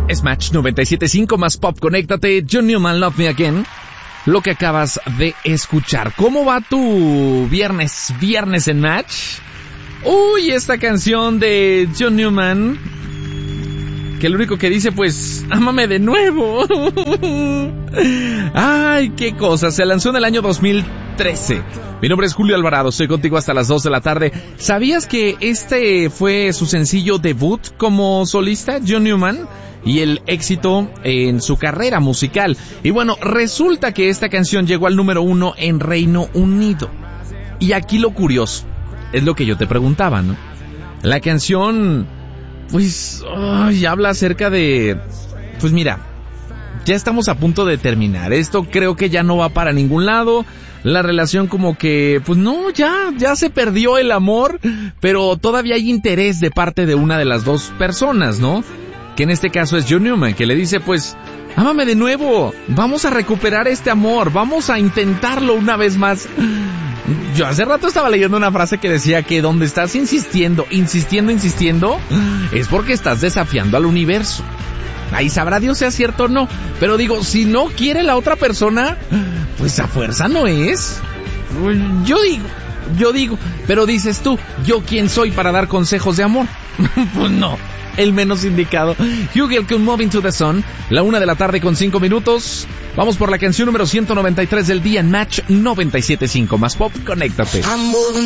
Es Match 97.5 más pop. Conéctate. John Newman, Love Me Again. Lo que acabas de escuchar. ¿Cómo va tu viernes en Match? Uy, esta canción de John Newman, que lo único que dice, pues, ámame de nuevo. Ay, qué cosa. Se lanzó en el año 2013. Mi nombre es Julio Alvarado, estoy contigo hasta las 2 de la tarde. ¿Sabías que este fue su sencillo debut como solista, John Newman? Y el éxito en su carrera musical. Y bueno, resulta que esta canción llegó al número 1 en Reino Unido. Y aquí lo curioso, es lo que yo te preguntaba, ¿no? La canción, pues, habla acerca de... Pues mira, ya estamos a punto de terminar. Esto creo que ya no va para ningún lado. La relación como que, pues no, ya se perdió el amor, pero todavía hay interés de parte de una de las dos personas, ¿no? Que en este caso es John Newman, que le dice, pues, ámame de nuevo, vamos a recuperar este amor, vamos a intentarlo una vez más. Yo hace rato estaba leyendo una frase que decía que donde estás insistiendo, es porque estás desafiando al universo. Ahí sabrá Dios si es cierto o no, pero digo, si no quiere la otra persona, pues a fuerza no es. Yo digo, pero dices tú, ¿yo quién soy para dar consejos de amor? Pues no. El menos indicado. Hugel con Moving to the Sun. 1:05 p.m. Vamos por la canción número 193 del día en Match 97.5 más pop. Conéctate.